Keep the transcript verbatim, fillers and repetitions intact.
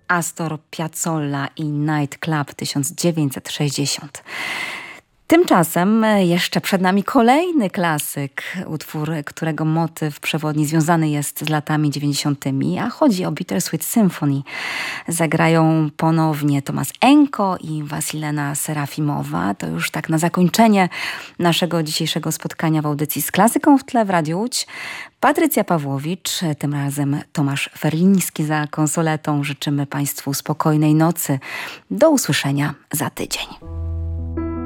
Astor Piazzolla i Night Club tysiąc dziewięćset sześćdziesiąt. Tymczasem jeszcze przed nami kolejny klasyk, utwór, którego motyw przewodni związany jest z latami dziewięćdziesiątymi, a chodzi o Bittersweet Symphony. Zagrają ponownie Tomasz Enko i Wasilena Serafimowa. To już tak na zakończenie naszego dzisiejszego spotkania w audycji z klasyką w tle w Radiu Łódź. Patrycja Pawłowicz, tym razem Tomasz Ferliński za konsoletą. Życzymy Państwu spokojnej nocy. Do usłyszenia za tydzień.